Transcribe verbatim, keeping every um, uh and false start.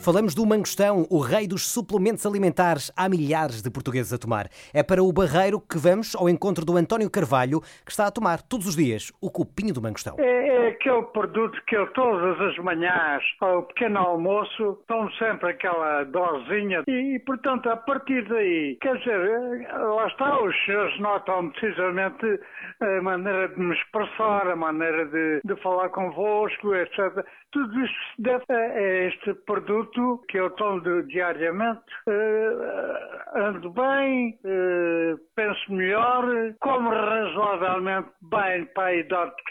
Falamos do mangostão, o rei dos suplementos alimentares. Há milhares de portugueses a tomar. É para o Barreiro que vamos ao encontro do António Carvalho, que está a tomar todos os dias o copinho do mangostão. É, é aquele produto que eu todas as manhãs, ao pequeno almoço, tomo sempre aquela dosinha e, e, portanto, a partir daí, quer dizer, lá está, os senhores notam precisamente a maneira de me expressar, a maneira de, de falar convosco, etcétera. Tudo isso se deve a este produto que eu tomo diariamente. Uh, ando bem, uh, penso melhor, como razoavelmente bem para a idade que